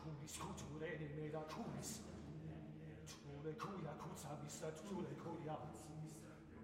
Kunis kutureni meda kunis. Tule kuya kutsa misa tule kuya.